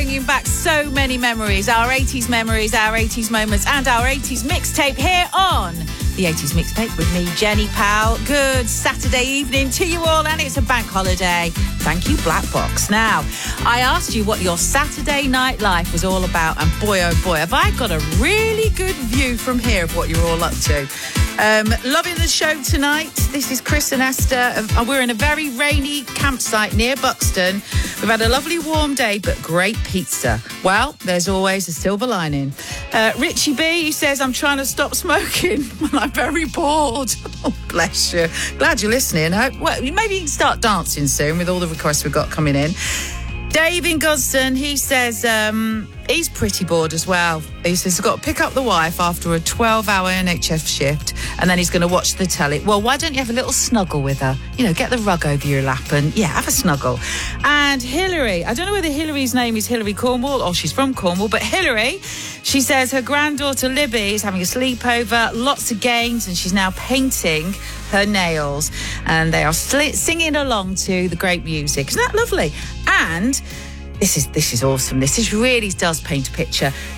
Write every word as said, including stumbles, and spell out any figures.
bringing back so many memories, our eighties memories, our eighties moments, and our eighties mixtape here on the eighties Mixtape with me, Jenny Powell. Good Saturday evening to you all, and it's a bank holiday. Thank you, Black Box. Now, I asked you what your Saturday night life was all about, and boy, oh boy, have I got a really good view from here of what you're all up to. Um, loving the show tonight. This is Chris and Esther. Uh, we're in a very rainy campsite near Buxton. We've had a lovely warm day, but great pizza. Well, there's always a silver lining. Uh, Richie B, he says, I'm trying to stop smoking when I'm very bored. Oh, bless you. Glad you're listening. I, well, maybe you can start dancing soon with all the requests we've got coming in. Dave in Godston, he says um, he's pretty bored as well. He says he's got to pick up the wife after a twelve-hour N H F shift, and then he's going to watch the telly. Well, why don't you have a little snuggle with her? You know, get the rug over your lap and, yeah, have a snuggle. And Hillary, I don't know whether Hillary's name is Hillary Cornwall or she's from Cornwall, but Hillary, she says her granddaughter Libby is having a sleepover, lots of games, and she's now painting her nails, and they are sli- singing along to the great music. Isn't that lovely? And this is this is awesome. This is really does paint a picture.